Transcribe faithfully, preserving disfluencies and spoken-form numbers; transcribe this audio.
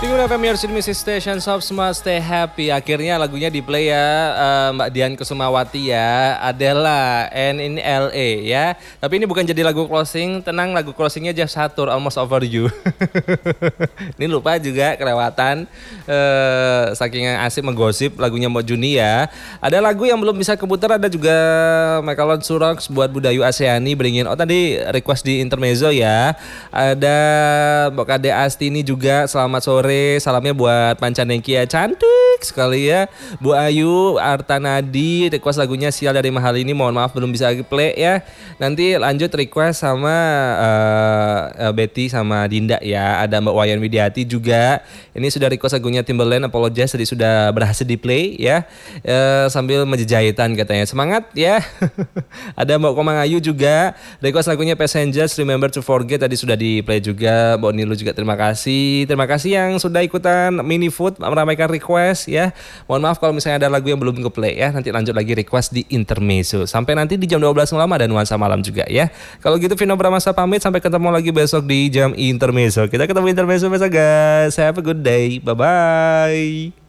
Bingung F M your music station, sob semua stay happy. Akhirnya lagunya di play ya, uh, Mbak Dian Kusumawati ya, Adela and in L A ya. Tapi ini bukan jadi lagu closing, tenang, lagu closingnya Jeff Satur, Almost Over You. Ini lupa juga kelewatan, uh, saking asik menggosip lagunya Mbak Juni ya. Ada lagu yang belum bisa keputar, ada juga Michael Surox buat Budayu Aseani beringin. Oh tadi request di intermezzo ya. Ada Mbak Kade Astini juga, selamat sore, salamnya buat Pancanengkia, cantik sekali ya. Bu Ayu Artanadi request lagunya Sial dari Mahal ini, mohon maaf belum bisa play ya. Nanti lanjut request sama uh, Betty sama Dinda ya. Ada Mbak Wayan Widiati juga, ini sudah request lagunya Timberland Apologize, tadi sudah berhasil di play ya, uh, sambil menjejahitan katanya, semangat ya. Ada Mbak Komang Ayu juga request lagunya Passengers Remember to Forget, tadi sudah di play juga. Mbak Nilu juga terima kasih. Terima kasih yang sudah ikutan mini food meramaikan request ya. Mohon maaf kalau misalnya ada lagu yang belum ke-play ya. Nanti lanjut lagi request di intermezzo. Sampai nanti di jam dua belas malam ada nuansa malam juga ya. Kalau gitu Vino Bramasa pamit, sampai ketemu lagi besok di jam intermezzo. Kita ketemu intermezzo besok guys. Have a good day. Bye bye.